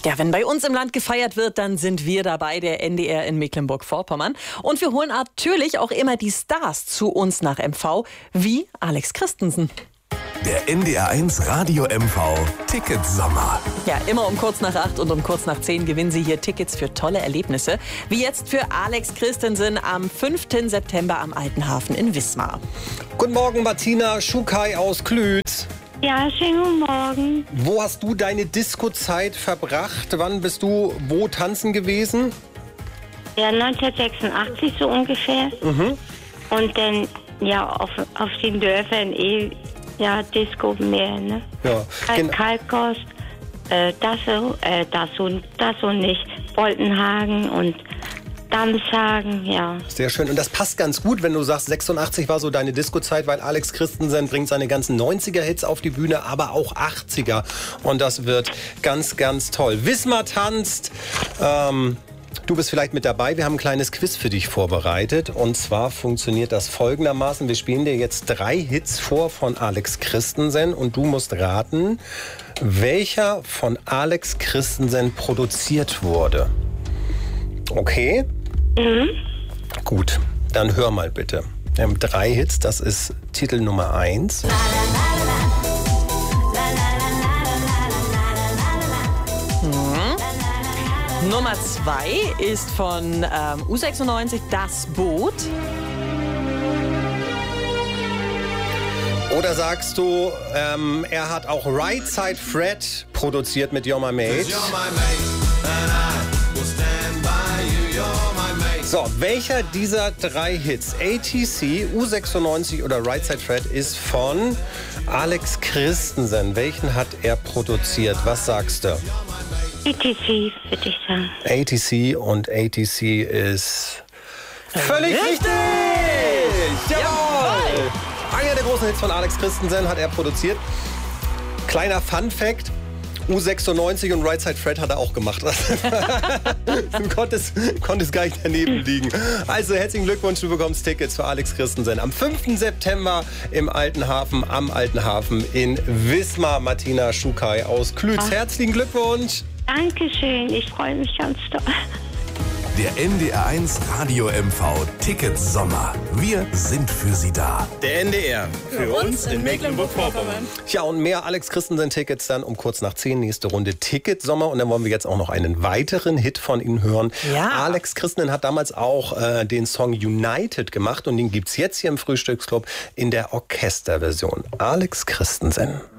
Ja, wenn bei uns im Land gefeiert wird, dann sind wir dabei, der NDR in Mecklenburg-Vorpommern. Und wir holen natürlich auch immer die Stars zu uns nach MV, wie Alex Christensen. Der NDR1 Radio MV Ticketsommer. Ja, immer um kurz nach 8 und um kurz nach 10 gewinnen Sie hier Tickets für tolle Erlebnisse. Wie jetzt für Alex Christensen am 5. September am Altenhafen in Wismar. Guten Morgen, Martina Schukai aus Klütz. Ja, schönen guten Morgen. Wo hast du deine Disco-Zeit verbracht? Wann bist du wo tanzen gewesen? Ja, 1986 so ungefähr. Und dann ja auf den Dörfern Disco mehr, ne? Ja. Kalkost, das und nicht. Boltenhagen und Damshagen, ja. Sehr schön. Und das passt ganz gut, wenn du sagst, 86 war so deine Disco-Zeit, weil Alex Christensen bringt seine ganzen 90er-Hits auf die Bühne, aber auch 80er. Und das wird ganz, ganz toll. Wismar tanzt. Du bist vielleicht mit dabei. Wir haben ein kleines Quiz für dich vorbereitet. Und zwar funktioniert das folgendermaßen. Wir spielen dir jetzt 3 Hits vor von Alex Christensen. Und du musst raten, welcher von Alex Christensen produziert wurde. Okay? Gut, dann hör mal bitte. Wir haben 3 Hits. Das ist Titel Nummer 1. Nummer 2 ist von U96, Das Boot. Oder sagst du, er hat auch Right Side Fred produziert mit You're My Mate? So, welcher dieser 3 Hits, ATC, U96 oder Right Side Fred, ist von Alex Christensen? Welchen hat er produziert? Was sagst du? ATC, würde ich sagen. ATC, und ATC ist völlig richtig! Jawohl! Einer der großen Hits von Alex Christensen hat er produziert. Kleiner Fun-Fact: U96 und Right Side Fred hat er auch gemacht. Du konntest gar nicht daneben liegen. Also herzlichen Glückwunsch, du bekommst Tickets für Alex Christensen am 5. September am Altenhafen in Wismar. Martina Schukai aus Klütz. Herzlichen Glückwunsch. Dankeschön, ich freue mich ganz doll. Der NDR1 Radio MV Ticketsommer. Wir sind für Sie da. Der NDR. Für uns in Mecklenburg-Vorpommern. Ja, und mehr Alex Christensen-Tickets dann um kurz nach 10. Nächste Runde Ticketsommer. Und dann wollen wir jetzt auch noch einen weiteren Hit von ihm hören. Ja. Alex Christensen hat damals auch den Song United gemacht. Und den gibt's jetzt hier im Frühstücksclub in der Orchesterversion. Alex Christensen.